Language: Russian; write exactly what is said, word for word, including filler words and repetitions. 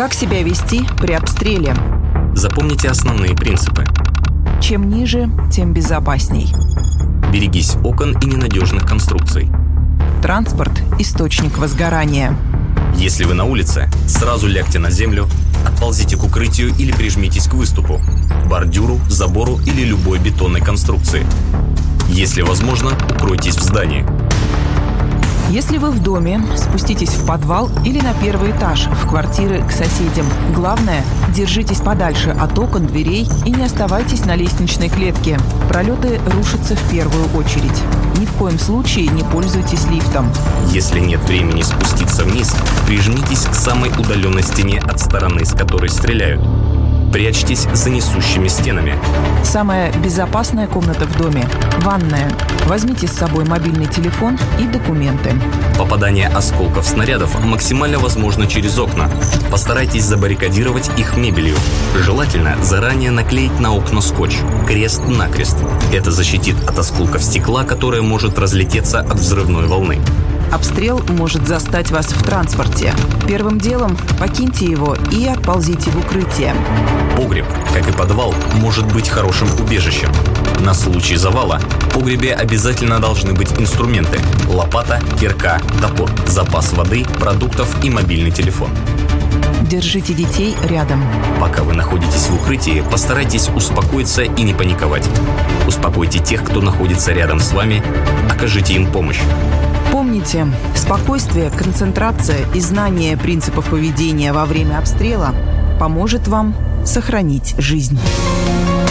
Как себя вести при обстреле? Запомните основные принципы. Чем ниже, тем безопасней. Берегись окон и ненадежных конструкций. Транспорт – источник возгорания. Если вы на улице, сразу лягте на землю, отползите к укрытию или прижмитесь к выступу, бордюру, забору или любой бетонной конструкции. Если возможно, укройтесь в здании. Если вы в доме, спуститесь в подвал или на первый этаж, в квартиры к соседям. Главное, держитесь подальше от окон, дверей и не оставайтесь на лестничной клетке. Пролеты рушатся в первую очередь. Ни в коем случае не пользуйтесь лифтом. Если нет времени спуститься вниз, прижмитесь к самой удаленной стене от стороны, с которой стреляют. Прячьтесь за несущими стенами. Самая безопасная комната в доме – ванная. Возьмите с собой мобильный телефон и документы. Попадание осколков снарядов максимально возможно через окна. Постарайтесь забаррикадировать их мебелью. Желательно заранее наклеить на окна скотч, крест-накрест. Это защитит от осколков стекла, которое может разлететься от взрывной волны. Обстрел может застать вас в транспорте. Первым делом покиньте его и отползите в укрытие. Погреб, как и подвал, может быть хорошим убежищем. На случай завала в погребе обязательно должны быть инструменты: лопата, кирка, топор, запас воды, продуктов и мобильный телефон. Держите детей рядом. Пока вы находитесь в укрытии, постарайтесь успокоиться и не паниковать. Успокойте тех, кто находится рядом с вами, окажите им помощь. Помните, спокойствие, концентрация и знание принципов поведения во время обстрела поможет вам сохранить жизнь.